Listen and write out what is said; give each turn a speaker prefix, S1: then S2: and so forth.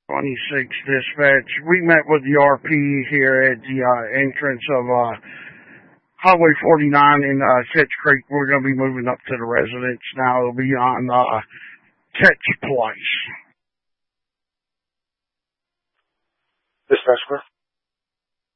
S1: 26 dispatch. We met with the RP here at the entrance of Highway 49 in Ketch Creek. We're going to be moving up to the residence now. It'll be on Ketch Place.
S2: Dispatch,